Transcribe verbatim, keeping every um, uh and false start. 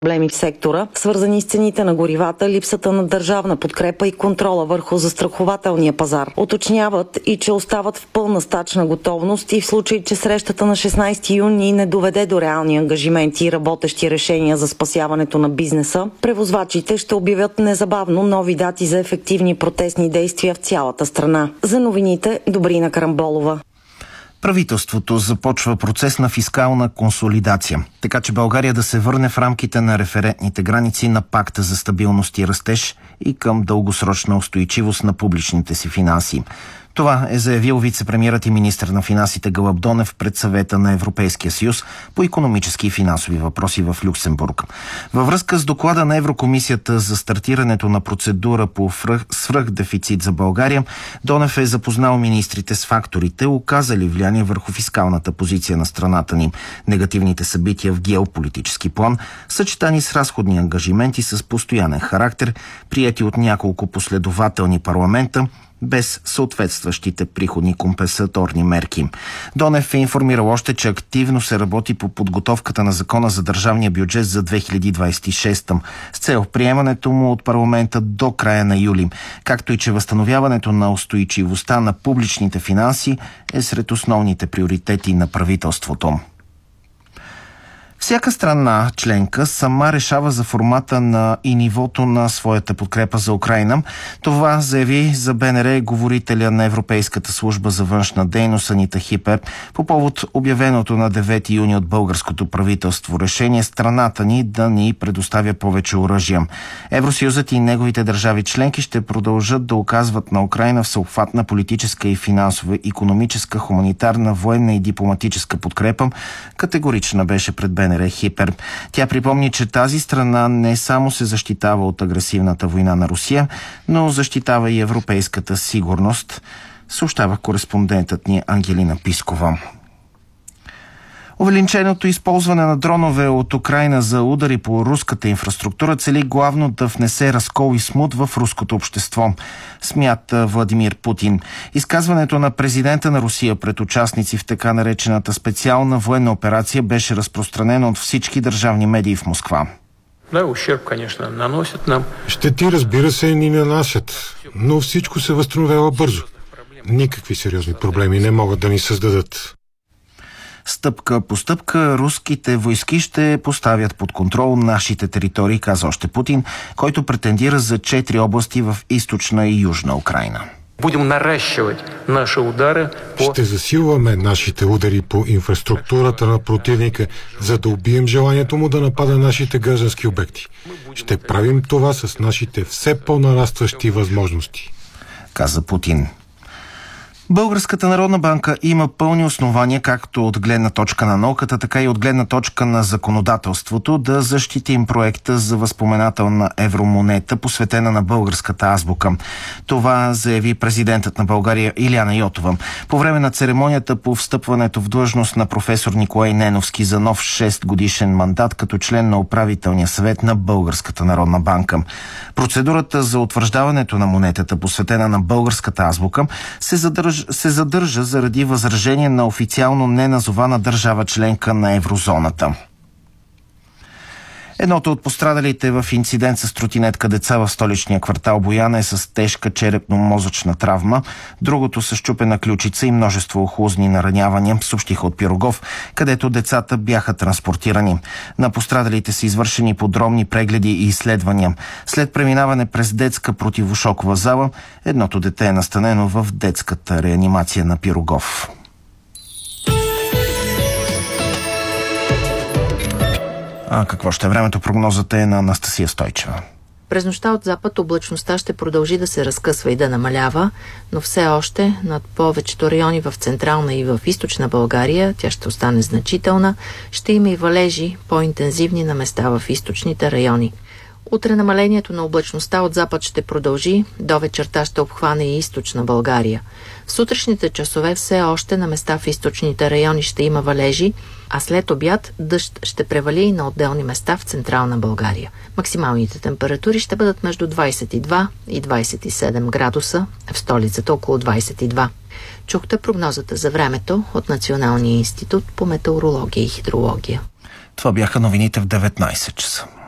проблеми в сектора, свързани с цените на горивата, липсата на държавна подкрепа и контрола върху застрахователния пазар. Уточняват и че остават в пълна стачна готовност и в случай, че срещата на шестнайсети юни не доведе до реални ангажименти и работещи решения за спасяването на бизнеса, превозвачите ще обявят незабавно нови дати за ефективни протестни действия в цялата страна. За новините, Добрина Карамболова. Правителството започва процес на фискална консолидация, така че България да се върне в рамките на референтните граници на Пакта за стабилност и растеж и към дългосрочна устойчивост на публичните си финанси. Това е заявил вице-премиерът и министър на финансите Гълъб Донев пред Съвета на Европейския съюз по икономически и финансови въпроси в Люксембург. Във връзка с доклада на Еврокомисията за стартирането на процедура по свръхдефицит за България, Донев е запознал министрите с факторите, оказали влияние върху фискалната позиция на страната ни. Негативните събития в геополитически план, съчетани с разходни ангажименти с постоянен характер, приети от няколко последователни парламента, без съответстващите приходни компенсаторни мерки. Донев е информирал още, че активно се работи по подготовката на закона за държавния бюджет за две хиляди двайсет и шеста с цел приемането му от парламента до края на юли, както и че възстановяването на устойчивостта на публичните финанси е сред основните приоритети на правителството. Всяка страна членка сама решава за формата на и нивото на своята подкрепа за Украйна. Това заяви за БНР говорителя на Европейската служба за външна дейност Анита Хипер по повод обявеното на девети юни от българското правителство решение страната ни да ни предоставя повече оръжия. Евросъюзът и неговите държави членки ще продължат да оказват на Украйна всеобхватна политическа и финансова, икономическа, хуманитарна, военна и дипломатическа подкрепа. Категорична беше пред БНР Хипер. Тя припомни, че тази страна не само се защитава от агресивната война на Русия, но защитава и европейската сигурност, съобщава кореспондентът ни Ангелина Пискова. Увеличеното използване на дронове от Украйна за удари по руската инфраструктура цели главно да внесе разкол и смут в руското общество, смята Владимир Путин. Изказването на президента на Русия пред участници в така наречената специална военна операция беше разпространено от всички държавни медии в Москва. Да, ущерб, конечно, наносят нам. Щети, разбира се, ни нанасят, но всичко се възстановява бързо. Никакви сериозни проблеми не могат да ни създадат. Стъпка по стъпка руските войски ще поставят под контрол нашите територии, каза още Путин, който претендира за четири области в източна и южна Украйна. Будем наращивать наши удары по... Ще засилваме нашите удари по инфраструктурата на противника, за да убием желанието му да напада нашите граждански обекти. Ще правим това с нашите все по-нарастващи възможности, каза Путин. Българската народна банка има пълни основания, както от гледна точка на науката, така и от гледна точка на законодателството, да защитим проекта за възпоменателна евромонета, посветена на българската азбука. Това заяви президентът на България Илияна Йотова по време на церемонията по встъпването в длъжност на професор Николай Неновски за нов шест годишен мандат като член на управителния съвет на Българската народна банка. Процедурата за утвърждаването на монетата, посветена на българската азбука, се задържа се задържа заради възражение на официално неназована държава членка на еврозоната. Едното от пострадалите в инцидент с тротинетка деца в столичния квартал Бояна е с тежка черепно-мозъчна травма, другото с счупена ключица и множество охлузни наранявания, съобщиха от Пирогов, където децата бяха транспортирани. На пострадалите са извършени подробни прегледи и изследвания. След преминаване през детска противошокова зала, едното дете е настанено в детската реанимация на Пирогов. А какво ще е времето? Прогнозата е на Анастасия Стойчева. През нощта от запад облачността ще продължи да се разкъсва и да намалява, но все още над повечето райони в централна и в източна България тя ще остане значителна. Ще има и валежи, по-интензивни на места в източните райони. Утре намалението на облачността от запад ще продължи, до вечерта ще обхване и източна България. В сутрешните часове все още на места в източните райони ще има валежи, а след обяд дъжд ще превали и на отделни места в централна България. Максималните температури ще бъдат между двайсет и два и двайсет и седем градуса, в столицата около двайсет и два. Чухте прогнозата за времето от Националния институт по метеорология и хидрология. Това бяха новините в деветнайсет часа.